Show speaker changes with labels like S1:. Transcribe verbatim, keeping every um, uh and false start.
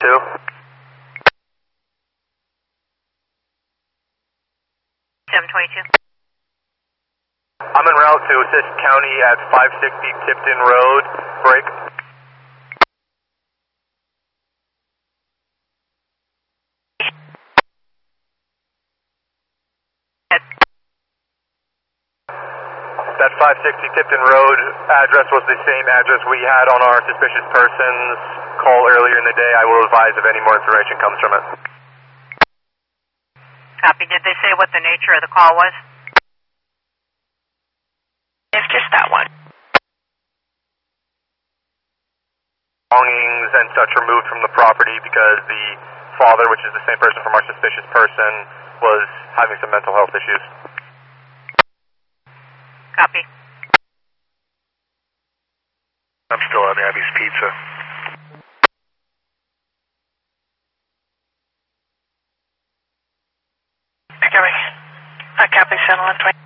S1: Two.
S2: seven twenty-two.
S1: I'm en route to assist county at five sixty Tipton Road. Break. That five sixty Tipton Road address was the same address we had on our suspicious person's call earlier in the day. I will advise if any more information comes from it.
S2: Copy. Did they say what the nature of the call was?
S3: It's just that one.
S1: Belongings and such removed from the property because the father, which is the same person from our suspicious person, was having some mental health issues.
S2: Copy.
S1: I'm still at Abby's Pizza.
S3: Copy. Uh, copy, seven one twenty.